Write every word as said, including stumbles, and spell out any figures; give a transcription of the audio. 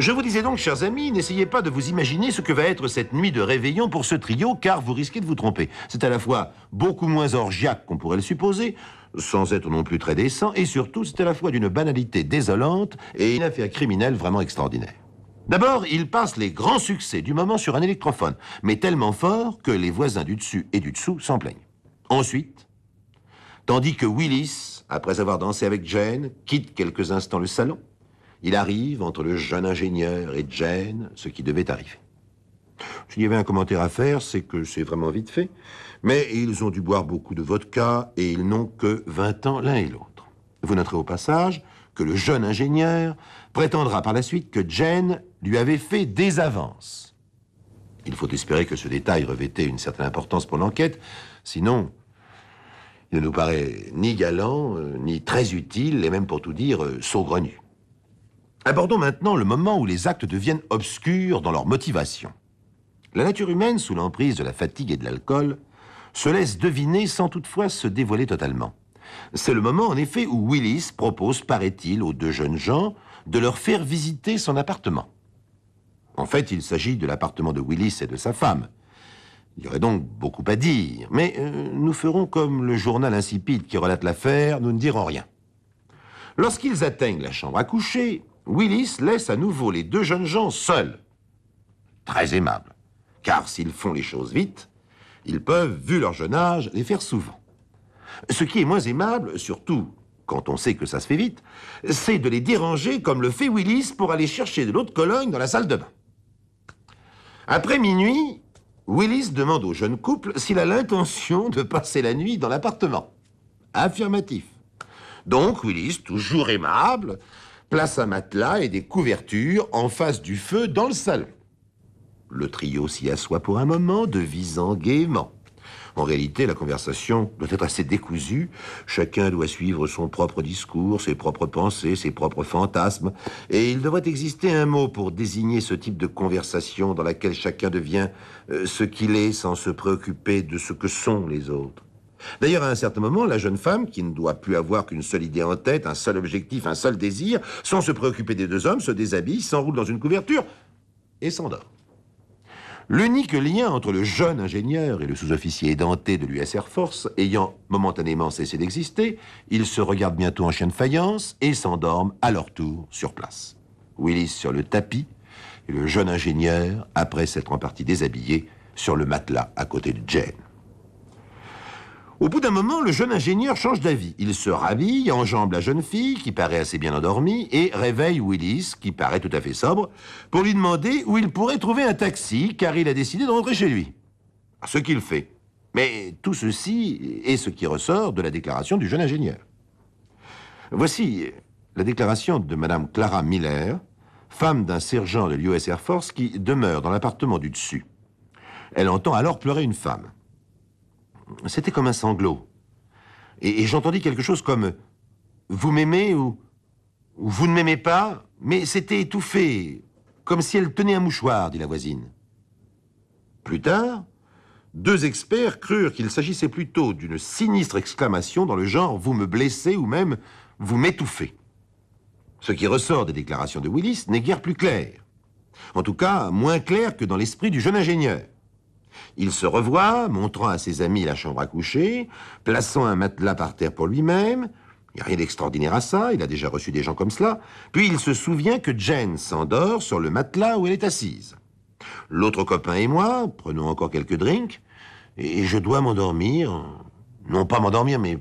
Je vous disais donc, chers amis, n'essayez pas de vous imaginer ce que va être cette nuit de réveillon pour ce trio, car vous risquez de vous tromper. C'est à la fois beaucoup moins orgiaque qu'on pourrait le supposer, sans être non plus très décent, et surtout, c'est à la fois d'une banalité désolante et une affaire criminelle vraiment extraordinaire. D'abord, il passe les grands succès du moment sur un électrophone, mais tellement fort que les voisins du dessus et du dessous s'en plaignent. Ensuite, tandis que Willis, après avoir dansé avec Jane, quitte quelques instants le salon, il arrive entre le jeune ingénieur et Jane, ce qui devait arriver. S'il y avait un commentaire à faire, c'est que c'est vraiment vite fait, mais ils ont dû boire beaucoup de vodka et ils n'ont que vingt ans l'un et l'autre. Vous noterez au passage que le jeune ingénieur prétendra par la suite que Jane lui avait fait des avances. Il faut espérer que ce détail revêtait une certaine importance pour l'enquête, sinon il ne nous paraît ni galant, euh, ni très utile, et même pour tout dire, euh, saugrenu. Abordons maintenant le moment où les actes deviennent obscurs dans leur motivation. La nature humaine, sous l'emprise de la fatigue et de l'alcool, se laisse deviner sans toutefois se dévoiler totalement. C'est le moment, en effet, où Willis propose, paraît-il, aux deux jeunes gens de leur faire visiter son appartement. En fait, il s'agit de l'appartement de Willis et de sa femme. Il y aurait donc beaucoup à dire, mais euh, nous ferons comme le journal insipide qui relate l'affaire, nous ne dirons rien. Lorsqu'ils atteignent la chambre à coucher, Willis laisse à nouveau les deux jeunes gens seuls. Très aimable, car s'ils font les choses vite, ils peuvent, vu leur jeune âge, les faire souvent. Ce qui est moins aimable, surtout quand on sait que ça se fait vite, c'est de les déranger comme le fait Willis pour aller chercher de l'eau de Cologne dans la salle de bain. Après minuit, Willis demande au jeune couple s'il a l'intention de passer la nuit dans l'appartement. Affirmatif. Donc Willis, toujours aimable, place un matelas et des couvertures en face du feu dans le salon. Le trio s'y assoit pour un moment, devisant gaiement. En réalité, la conversation doit être assez décousue. Chacun doit suivre son propre discours, ses propres pensées, ses propres fantasmes. Et il devrait exister un mot pour désigner ce type de conversation dans laquelle chacun devient euh, ce qu'il est sans se préoccuper de ce que sont les autres. D'ailleurs, à un certain moment, la jeune femme, qui ne doit plus avoir qu'une seule idée en tête, un seul objectif, un seul désir, sans se préoccuper des deux hommes, se déshabille, s'enroule dans une couverture et s'endort. L'unique lien entre le jeune ingénieur et le sous-officier édenté de l'U S Air Force ayant momentanément cessé d'exister, ils se regardent bientôt en chien de faïence et s'endorment à leur tour sur place. Willis sur le tapis et le jeune ingénieur, après s'être en partie déshabillé, sur le matelas à côté de Jane. Au bout d'un moment, le jeune ingénieur change d'avis. Il se rhabille, enjambe la jeune fille, qui paraît assez bien endormie, et réveille Willis, qui paraît tout à fait sobre, pour lui demander où il pourrait trouver un taxi, car il a décidé de rentrer chez lui. Ce qu'il fait. Mais tout ceci est ce qui ressort de la déclaration du jeune ingénieur. Voici la déclaration de Madame Clara Miller, femme d'un sergent de l'U S Air Force qui demeure dans l'appartement du dessus. Elle entend alors pleurer une femme. C'était comme un sanglot. Et, et j'entendis quelque chose comme « Vous m'aimez » ou, ou « Vous ne m'aimez pas », mais c'était étouffé, comme si elle tenait un mouchoir, dit la voisine. Plus tard, deux experts crurent qu'il s'agissait plutôt d'une sinistre exclamation dans le genre « Vous me blessez » ou même « Vous m'étouffez ». Ce qui ressort des déclarations de Willis n'est guère plus clair. En tout cas, moins clair que dans l'esprit du jeune ingénieur. Il se revoit, montrant à ses amis la chambre à coucher, plaçant un matelas par terre pour lui-même. Il n'y a rien d'extraordinaire à ça, il a déjà reçu des gens comme cela. Puis il se souvient que Jane s'endort sur le matelas où elle est assise. L'autre copain et moi, prenons encore quelques drinks, et je dois m'endormir, non pas m'endormir, mais